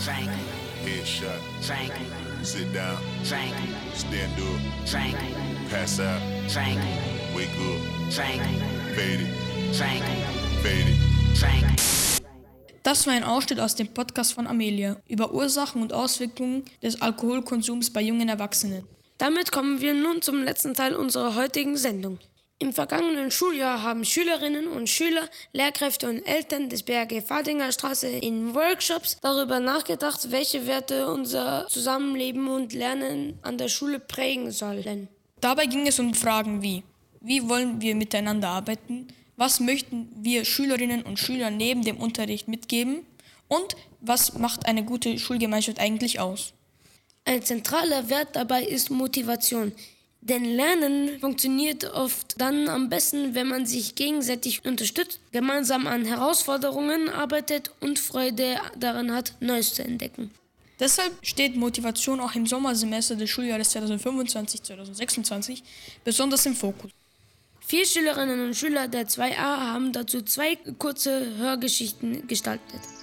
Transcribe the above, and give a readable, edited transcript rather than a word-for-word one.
Drink. Headshot. Drink. Sit down. Drink. Stand up. Drink. Pass out. Drink. Wake up. Drink. Fade it. Drink. Fade it. Drink. Das war ein Ausschnitt aus dem Podcast von Amelia über Ursachen und Auswirkungen des Alkoholkonsums bei jungen Erwachsenen. Damit kommen wir nun zum letzten Teil unserer heutigen Sendung. Im vergangenen Schuljahr haben Schülerinnen und Schüler, Lehrkräfte und Eltern des BRG Fadinger Straße in Workshops darüber nachgedacht, welche Werte unser Zusammenleben und Lernen an der Schule prägen sollen. Dabei ging es um Fragen wie wollen wir miteinander arbeiten, was möchten wir Schülerinnen und Schüler neben dem Unterricht mitgeben und was macht eine gute Schulgemeinschaft eigentlich aus. Ein zentraler Wert dabei ist Motivation. Denn Lernen funktioniert oft dann am besten, wenn man sich gegenseitig unterstützt, gemeinsam an Herausforderungen arbeitet und Freude daran hat, Neues zu entdecken. Deshalb steht Motivation auch im Sommersemester des Schuljahres 2025/2026 besonders im Fokus. 4 Schülerinnen und Schüler der 2a haben dazu 2 kurze Hörgeschichten gestaltet.